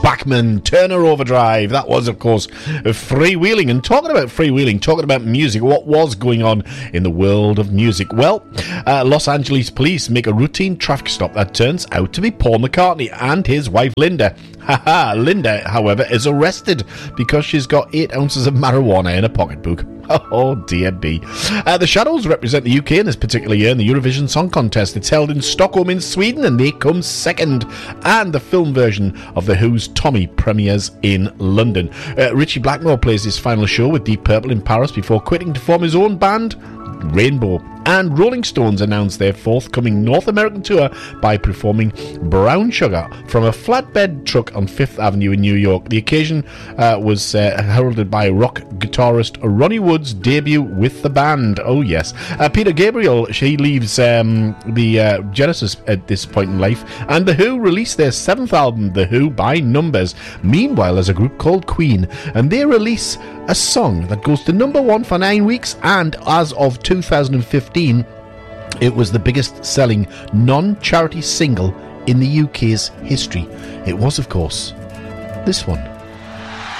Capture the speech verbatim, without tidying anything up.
Bachman, Turner Overdrive. That was, of course, freewheeling. And talking about freewheeling, talking about music, what was going on in the world of music? Well, uh, Los Angeles police make a routine traffic stop that turns out to be Paul McCartney and his wife Linda. Haha, Linda, however, is arrested because she's got eight ounces of marijuana in her pocketbook. Oh, dear me. Uh, the Shadows represent the U K in this particular year in the Eurovision Song Contest. It's held in Stockholm in Sweden and they come second. And the film version of The Who's Tommy premieres in London. Uh, Richie Blackmore plays his final show with Deep Purple in Paris before quitting to form his own band, Rainbow. And Rolling Stones announced their forthcoming North American tour by performing Brown Sugar from a flatbed truck on Fifth Avenue in New York. The occasion uh, was uh, heralded by rock guitarist Ronnie Wood's debut with the band. Oh, yes. Uh, Peter Gabriel, she leaves um, the uh, Genesis at this point in life. And The Who released their seventh album, The Who by Numbers. Meanwhile, there's a group called Queen, and they release a song that goes to number one for nine weeks, and as of two thousand fifteen, it was the biggest selling non-charity single in the U K's history. It was, of course, this one.